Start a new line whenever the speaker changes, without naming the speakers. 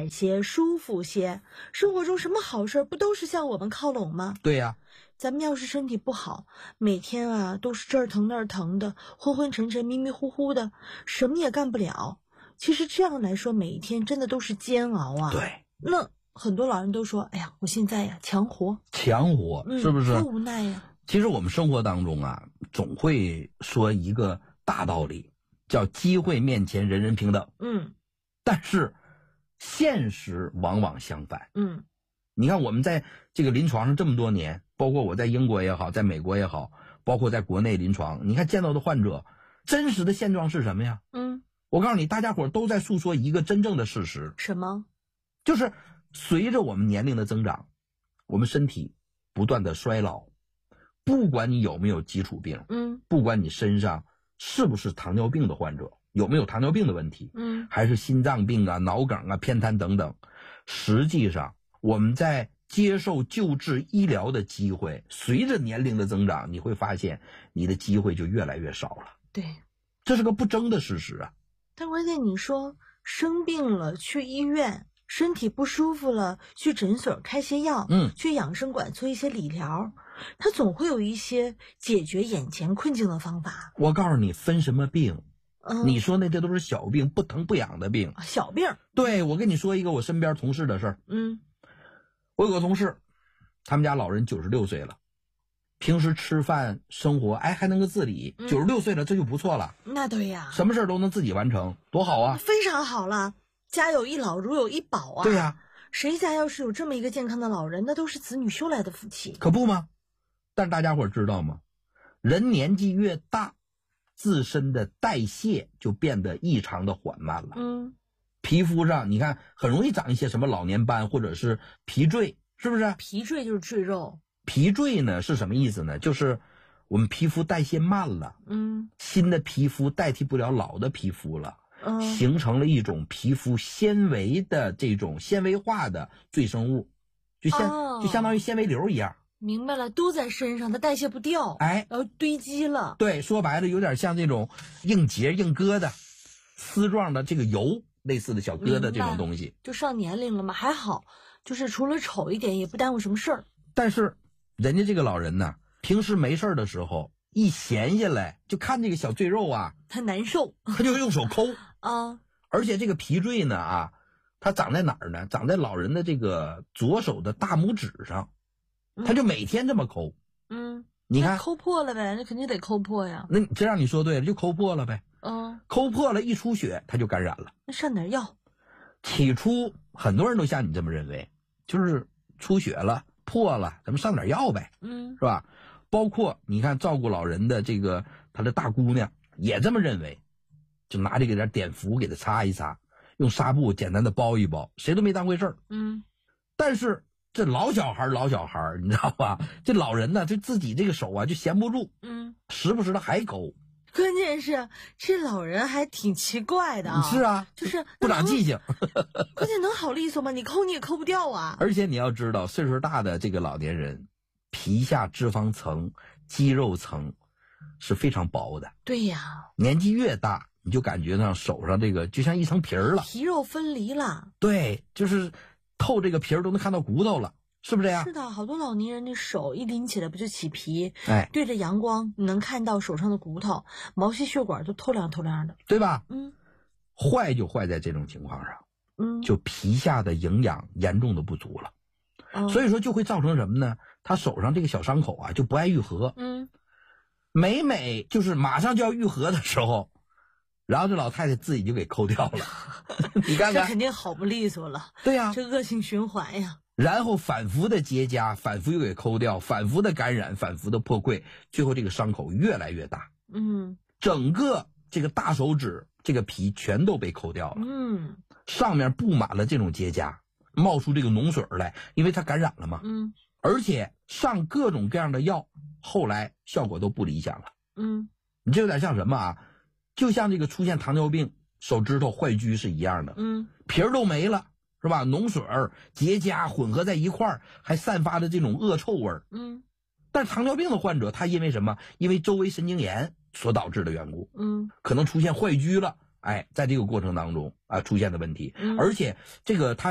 快些，舒服些。生活中什么好事不都是向我们靠拢吗？
对呀，
咱们要是身体不好，每天啊都是这儿疼那儿疼的，昏昏沉沉迷迷糊糊的，什么也干不了。其实这样来说，每一天真的都是煎熬啊。
对，
那很多老人都说，哎呀，我现在呀强活，
是不是？
多无奈呀。
其实我们生活当中啊，总会说一个大道理，叫机会面前人人平等。但是现实往往相反。你看我们在这个临床上这么多年，包括我在英国也好，在美国也好，包括在国内临床，你看见到的患者，真实的现状是什么呀？我告诉你，大家伙都在诉说一个真正的事实。
什么？
就是随着我们年龄的增长，我们身体不断的衰老，不管你有没有基础病，不管你身上是不是糖尿病的患者，有没有糖尿病的问题，还是心脏病啊、脑梗啊、偏瘫等等，实际上我们在接受救治医疗的机会，随着年龄的增长，你会发现你的机会就越来越少了。
对，
这是个不争的事实啊。
但关键你说生病了去医院，身体不舒服了去诊所开些药，去养生馆做一些理疗，它总会有一些解决眼前困境的方法。
我告诉你，分什么病？你说那这都是小病，不疼不痒的病。
小病。
对，我跟你说一个我身边同事的事儿。我有个同事，他们家老人96岁了，平时吃饭生活还能够自理，96岁了这就不错了。
那对呀，
什么事都能自己完成，多好啊！
非常好了，家有一老如有一宝啊。
对呀，
谁家要是有这么一个健康的老人，那都是子女修来的福气。
可不吗？但是大家伙知道吗？人年纪越大，自身的代谢就变得异常的缓慢了。皮肤上你看很容易长一些什么老年斑或者是皮赘，是不是？
皮赘就是赘肉。
皮赘呢是什么意思呢？就是我们皮肤代谢慢了，新的皮肤代替不了老的皮肤了，形成了一种皮肤纤维的这种纤维化的赘生物，就相当于纤维瘤一样。
明白了，都在身上，它代谢不掉，然后堆积了。
对，说白了有点像这种硬结硬疙瘩丝状的这个油类似的小疙瘩这种东西。
就上年龄了嘛，还好，就是除了丑一点也不耽误什么事儿。
但是人家这个老人呢，平时没事的时候一闲下来就看这个小赘肉啊，
他难受，
他就用手抠
啊。
而且这个皮赘呢它长在哪儿呢？长在老人的这个左手的大拇指上，他就每天这么抠。你看
抠破了呗，那肯定得抠破呀。
那这让你说对了，就抠破了呗。抠破了一出血，他就感染了。
那上点药。
起初很多人都像你这么认为，就是出血了破了，咱们上点药呗，是吧？包括你看照顾老人的这个他的大姑娘也这么认为，就拿这个点碘伏给他擦一擦，用纱布简单的包一包，谁都没当回事儿。但是这老小孩你知道吧？这老人呢，就自己这个手就闲不住，时不时的还抠。
关键是这老人还挺奇怪的啊。
是啊，
就是
不长记性。
关键能好利索吗？你抠你也抠不掉啊。
而且你要知道，岁数大的这个老年人，皮下脂肪层、肌肉层是非常薄的。
对呀，
年纪越大，你就感觉上手上这个就像一层皮儿了，
皮肉分离了。
对，就是透这个皮儿都能看到骨头了。是不是这样？
是的，好多老年人的手一拎起来不就起皮，
对
着阳光你能看到手上的骨头，毛细血管都透亮透亮的，
对吧？坏就坏在这种情况上，就皮下的营养严重的不足了，所以说就会造成什么呢？他手上这个小伤口就不爱愈合，每就是马上就要愈合的时候，然后这老太太自己就给抠掉了，你看看，
这肯定好不利索了。
对呀，
这恶性循环呀。
然后反复的结痂，反复又给抠掉，反复的感染，反复的破溃，最后这个伤口越来越大。整个这个大手指这个皮全都被抠掉了。上面布满了这种结痂，冒出这个脓水来，因为它感染了嘛。而且上各种各样的药，后来效果都不理想了。你这有点像什么就像这个出现糖尿病手指头坏疽是一样的。皮儿都没了。是吧？脓水结痂混合在一块儿，还散发的这种恶臭味。但是糖尿病的患者，他因为什么？因为周围神经炎所导致的缘故。可能出现坏疽了。在这个过程当中出现的问题，而且这个他